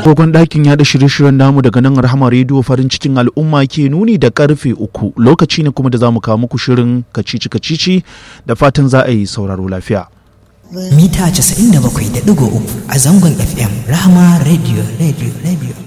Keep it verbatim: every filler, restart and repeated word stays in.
Gogon ɗakin yaɗa shirye-shiryen namu daga nan Rahama rediyo farin cikin al'umma ke nuni da karfe uku, lokaci ne kuma da za mu kawo muku shirin kacici kacici da fatan za a yi sauraro lafiya. Mita casa'in da bakwai da ɗigo uku a zangon F M Rahama rediyo rediyo rediyo.